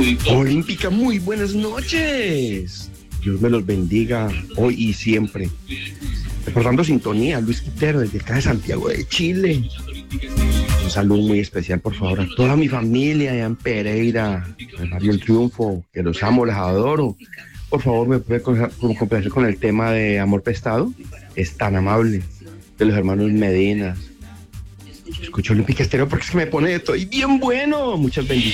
Olímpica, muy buenas noches. Dios me los bendiga hoy y siempre. Recordando sintonía, Luis Quintero, desde acá de Santiago de Chile. Un saludo muy especial, por favor, a toda mi familia allá en Pereira, en el barrio El Triunfo, que los amo, los adoro. Por favor, me puede complacer con el tema de Amor Prestado. Es tan amable, de los hermanos Medinas. Escucho Olímpica Estéreo porque es que me pone estoy bien bueno. Muchas bendiciones.